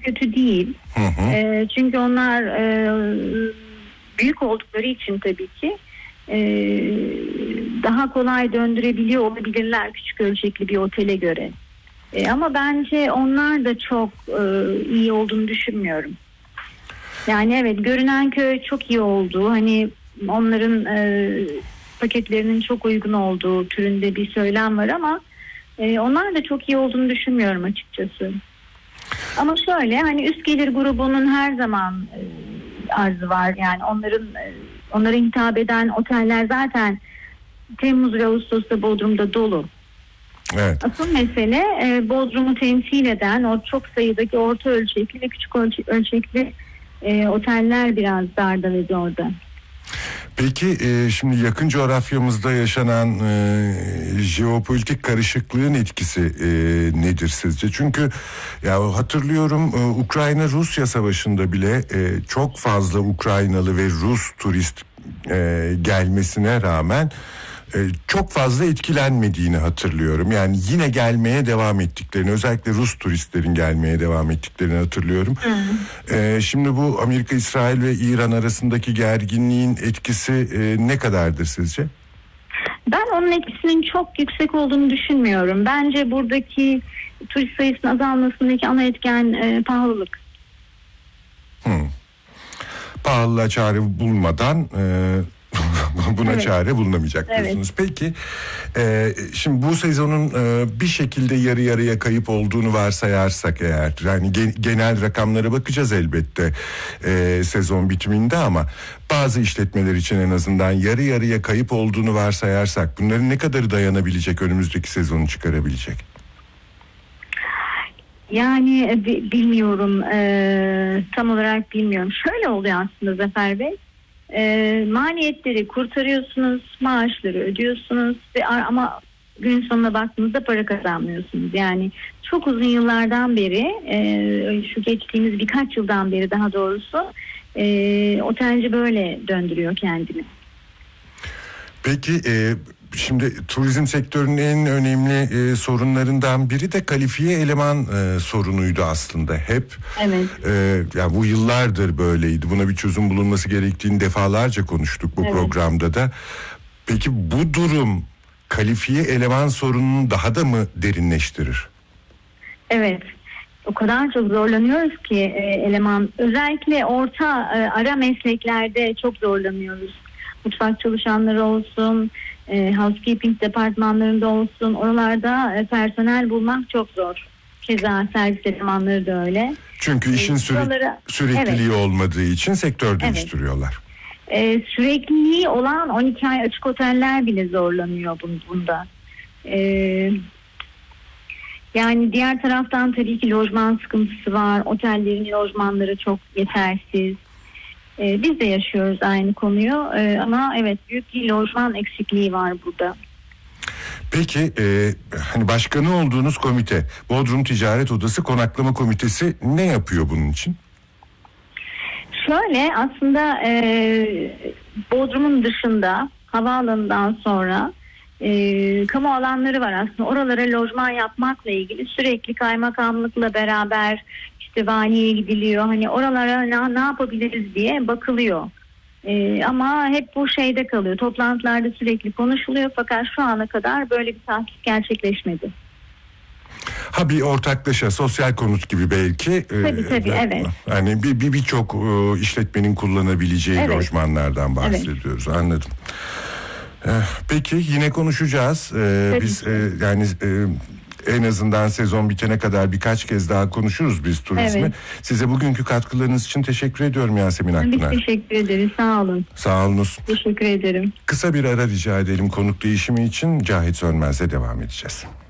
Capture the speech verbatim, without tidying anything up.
kötü değil. Hı hı. E, çünkü onlar e, büyük oldukları için tabii ki e, daha kolay döndürebiliyor olabilirler küçük ölçekli bir otele göre. E, ama bence onlar da çok e, iyi olduğunu düşünmüyorum. Yani evet, görünen köy çok iyi oldu. Hani onların e, paketlerinin çok uygun olduğu türünde bir söylem var ama e, onlar da çok iyi olduğunu düşünmüyorum açıkçası. Ama şöyle, hani üst gelir grubunun her zaman e, arzı var. Yani onların e, onlara hitap eden oteller zaten Temmuz ve Ağustos'ta Bodrum'da dolu. Evet. Asıl mesele e, Bodrum'u temsil eden o çok sayıdaki orta ölçekli ve küçük ölçe- ölçekli e, oteller biraz darda ve zorda. Peki e, şimdi yakın coğrafyamızda yaşanan e, jeopolitik karışıklığın etkisi e, nedir sizce? Çünkü ya hatırlıyorum e, Ukrayna-Rusya savaşında bile e, çok fazla Ukraynalı ve Rus turist e, gelmesine rağmen e, çok fazla etkilenmediğini hatırlıyorum. Yani yine gelmeye devam ettiklerini, özellikle Rus turistlerin gelmeye devam ettiklerini hatırlıyorum. E, şimdi bu Amerika, İsrail ve İran arasındaki gerginliğin etkisi e, ne kadardır sizce? Ben onun etkisinin çok yüksek olduğunu düşünmüyorum. Bence buradaki turist sayısının azalmasındaki ana etken e, pahalılık. Hmm. Pahalılığa çare bulmadan e, buna Evet. çare bulunamayacak diyorsunuz. Evet. Peki e, şimdi bu sezonun e, bir şekilde yarı yarıya kayıp olduğunu varsayarsak eğer, yani gen- genel rakamlara bakacağız elbette e, sezon bitiminde, ama bazı işletmeler için en azından yarı yarıya kayıp olduğunu varsayarsak bunların ne kadarı dayanabilecek, önümüzdeki sezonu çıkarabilecek? Yani e, bi- bilmiyorum, e, tam olarak bilmiyorum. Şöyle oluyor aslında Zafer Bey. E, maliyetleri kurtarıyorsunuz, maaşları ödüyorsunuz ve a- ama gün sonuna baktığınızda para kazanmıyorsunuz. Yani çok uzun yıllardan beri, e, şu geçtiğimiz birkaç yıldan beri daha doğrusu, e, otelci böyle döndürüyor kendini. Peki e, şimdi turizm sektörünün en önemli e, sorunlarından biri de kalifiye eleman e, sorunuydu aslında hep. Evet. E, yani bu yıllardır böyleydi. Buna bir çözüm bulunması gerektiğini defalarca konuştuk bu Evet. programda da. Peki bu durum kalifiye eleman sorununu daha da mı derinleştirir? Evet. O kadar çok zorlanıyoruz ki e, eleman, özellikle orta e, ara mesleklerde çok zorlanıyoruz. Mutfak çalışanları olsun, e, housekeeping departmanlarında olsun, oralarda e, personel bulmak çok zor. Keza servis elemanları da öyle. Çünkü işin E, süre- buralara- sürekliliği evet. olmadığı için sektör değiştiriyorlar. E, sürekliliği olan on iki ay açık oteller bile zorlanıyor bun- bunda. E, yani diğer taraftan tabii ki lojman sıkıntısı var. Otellerin lojmanları çok yetersiz. Ee, biz de yaşıyoruz aynı konuyu ee, ama evet, büyük bir lojman eksikliği var burada. Peki e, hani başkanı olduğunuz komite, Bodrum Ticaret Odası Konaklama Komitesi ne yapıyor bunun için? Şöyle aslında e, Bodrum'un dışında havaalanından sonra e, kamu alanları var aslında. Oralara lojman yapmakla ilgili sürekli kaymakamlıkla beraber işte valiye gidiliyor. Hani oralara ne, ne yapabiliriz diye bakılıyor. Ee, ama hep bu şeyde kalıyor. Toplantılarda sürekli konuşuluyor fakat şu ana kadar böyle bir tahkik gerçekleşmedi. Ha, bir ortaklaşa sosyal konut gibi belki. Tabii tabii e, evet. Hani bir bir birçok e, işletmenin kullanabileceği Evet. lojmanlardan bahsediyoruz. Evet. Anladım. E, peki yine konuşacağız. E, Tabii biz ki. e, yani e, en azından sezon bitene kadar birkaç kez daha konuşuruz biz turizmi. Evet. Size bugünkü katkılarınız için teşekkür ediyorum Yasemin Biz Akpınar. teşekkür ederiz. Sağ olun. Sağ olunuz. Teşekkür ederim. Kısa bir ara rica edelim konuk değişimi için. Cahit Sönmez'le devam edeceğiz.